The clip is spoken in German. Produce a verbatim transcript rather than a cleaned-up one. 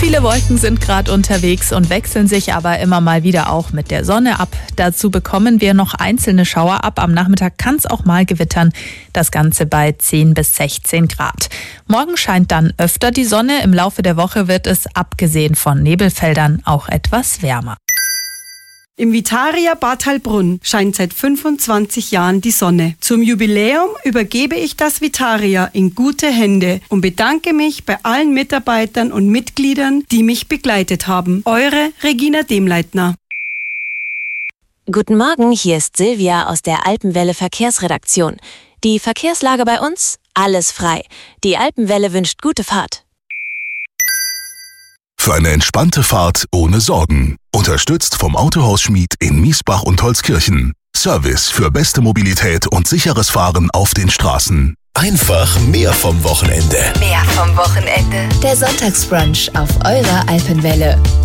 Viele Wolken sind gerade unterwegs und wechseln sich aber immer mal wieder auch mit der Sonne ab. Dazu bekommen wir noch einzelne Schauer ab. Am Nachmittag kann es auch mal gewittern. Das Ganze bei zehn bis sechzehn Grad. Morgen scheint dann öfter die Sonne. Im Laufe der Woche wird es, abgesehen von Nebelfeldern, auch etwas wärmer. Im Vitaria Bad Heilbrunn scheint seit fünfundzwanzig Jahren die Sonne. Zum Jubiläum übergebe ich das Vitaria in gute Hände und bedanke mich bei allen Mitarbeitern und Mitgliedern, die mich begleitet haben. Eure Regina Demleitner. Guten Morgen, hier ist Silvia aus der Alpenwelle Verkehrsredaktion. Die Verkehrslage bei uns? Alles frei. Die Alpenwelle wünscht gute Fahrt. Für eine entspannte Fahrt ohne Sorgen. Unterstützt vom Autohaus Schmid in Miesbach und Holzkirchen. Service für beste Mobilität und sicheres Fahren auf den Straßen. Einfach mehr vom Wochenende. Mehr vom Wochenende. Der Sonntagsbrunch auf eurer Alpenwelle.